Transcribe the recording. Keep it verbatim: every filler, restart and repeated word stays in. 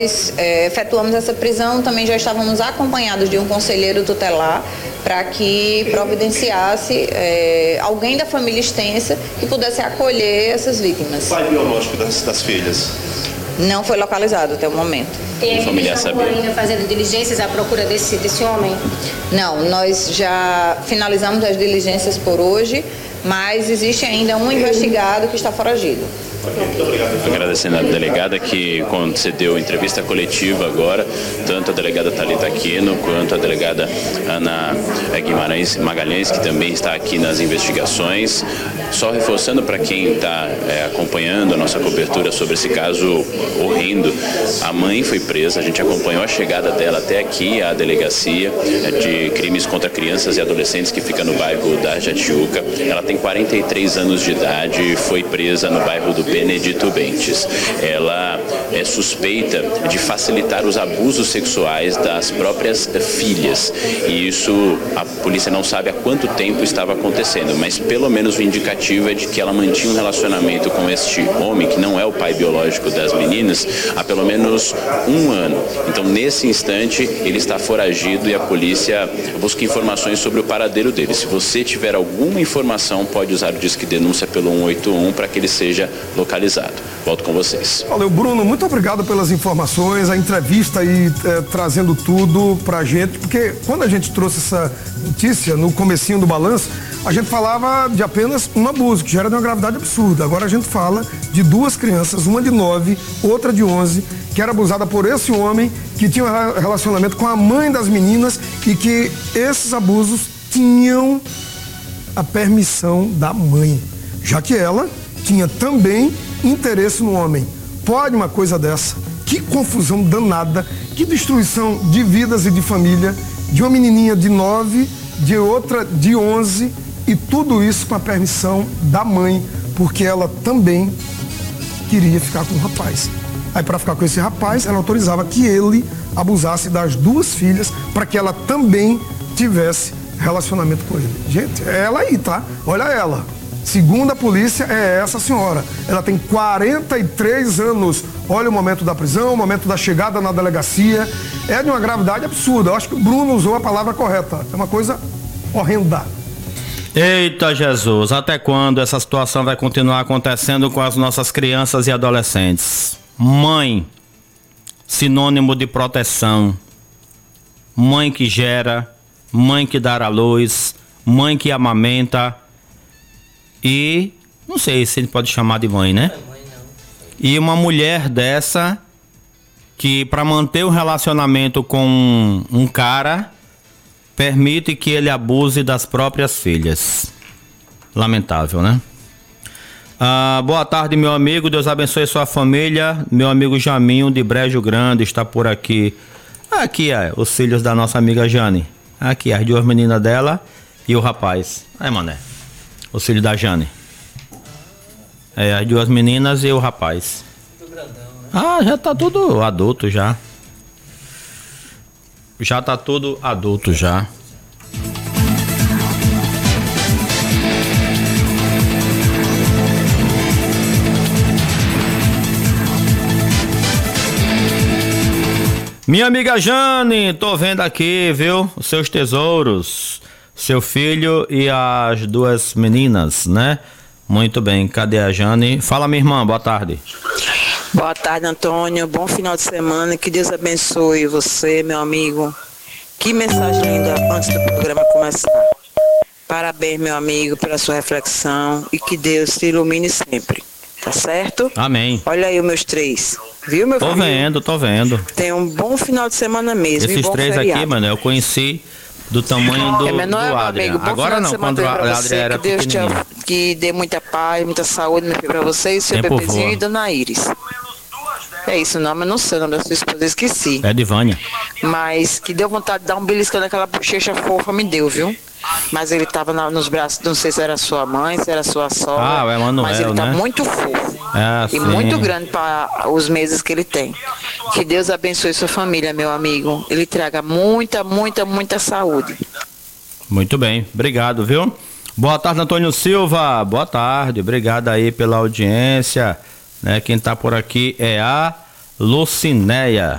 É, efetuamos essa prisão, também já estávamos acompanhados de um conselheiro tutelar para que providenciasse é, alguém da família extensa que pudesse acolher essas vítimas. O pai biológico das, das filhas? Não foi localizado até o momento. Tem familiar sabia ainda fazendo diligências à procura desse, desse homem? Não, nós já finalizamos as diligências por hoje, mas existe ainda um investigado que está foragido. Okay, muito obrigado. Agradecendo a delegada que concedeu entrevista coletiva agora, tanto a delegada Thalita Aquino quanto a delegada Ana Guimarães Magalhães, que também está aqui nas investigações. Só reforçando para quem está é, acompanhando a nossa cobertura sobre esse caso horrendo, a mãe foi presa, a gente acompanhou a chegada dela até aqui, à delegacia de crimes contra crianças e adolescentes que fica no bairro da Jatiuca. Ela tem quarenta e três anos de idade e foi presa no bairro do Benedito Bentes. Ela é suspeita de facilitar os abusos sexuais das próprias filhas. E isso a polícia não sabe há quanto tempo estava acontecendo, mas pelo menos o indicativo é de que ela mantinha um relacionamento com este homem, que não é o pai biológico das meninas, há pelo menos um ano. Então, nesse instante, ele está foragido e a polícia busca informações sobre o paradeiro dele. Se você tiver alguma informação, pode usar o Disque Denúncia pelo um oito um para que ele seja localizado. Volto com vocês. Valeu, Bruno. Muito obrigado pelas informações, a entrevista aí, é, trazendo tudo pra gente, porque quando a gente trouxe essa notícia no comecinho do balanço, a gente falava de apenas um abuso, que já era de uma gravidade absurda. Agora a gente fala de duas crianças, uma de nove, outra de onze, que era abusada por esse homem, que tinha um relacionamento com a mãe das meninas e que esses abusos tinham a permissão da mãe, já que ela tinha também interesse no homem. Pode uma coisa dessa? Que confusão danada, que destruição de vidas e de família, de uma menininha de nove, de outra de onze, e tudo isso com a permissão da mãe, porque ela também queria ficar com o rapaz. Aí, para ficar com esse rapaz, ela autorizava que ele abusasse das duas filhas, para que ela também tivesse relacionamento com ele. Gente, é ela aí, tá? Olha ela. Segundo a polícia, é essa senhora. Ela tem quarenta e três anos. Olha o momento da prisão, o momento da chegada na delegacia. É de uma gravidade absurda. Eu acho que o Bruno usou a palavra correta. É uma coisa horrenda. Eita Jesus, até quando essa situação vai continuar acontecendo com as nossas crianças e adolescentes? Mãe, sinônimo de proteção. Mãe que gera, mãe que dá à luz, mãe que amamenta. E não sei se ele pode chamar de mãe, né? E uma mulher dessa que, para manter o relacionamento com um cara, permite que ele abuse das próprias filhas. Lamentável, né? Ah, boa tarde, meu amigo. Deus abençoe sua família. Meu amigo Jaminho de Brejo Grande está por aqui. Aqui é os filhos da nossa amiga Jane. Aqui as duas meninas dela e o rapaz. Aí, mané. O filho da Jane. É, as duas meninas e o rapaz. Grandão, né? Ah, já tá tudo adulto já. Já tá tudo adulto já. Minha amiga Jane, tô vendo aqui, viu? Os seus tesouros. Seu filho e as duas meninas, né? Muito bem, cadê a Jane? Fala, minha irmã, boa tarde. Boa tarde, Antônio. Bom final de semana. Que Deus abençoe você, meu amigo. Que mensagem linda antes do programa começar. Parabéns, meu amigo, pela sua reflexão e que Deus te ilumine sempre. Tá certo? Amém. Olha aí os meus três. Viu, meu filho? Tô vendo, tô vendo. Tem um bom final de semana mesmo. Esses três feriado. Aqui, mano, eu conheci do tamanho do, é, não é, do Adriano. Amigo, agora não, quando o Adriano era que Deus pequenininho. Te, que dê muita paz, muita saúde, meu filho, pra você e seu bebezinho e Dona Iris. É isso, o nome eu não sei, o nome da sua esposa eu esqueci. É de Vânia. Mas que deu vontade de dar um beliscão naquela bochecha fofa, me deu, viu? Mas ele tava na, nos braços, não sei se era sua mãe, se era sua sogra. Ah, o Emanuel, mas ele tá né? muito fofo. É, e sim. muito grande para os meses que ele tem. Que Deus abençoe sua família, meu amigo. Ele traga muita, muita, muita saúde. Muito bem, obrigado, viu? Boa tarde, Antônio Silva. Boa tarde, obrigado aí pela audiência. Né? Quem tá por aqui é a Lucinéia.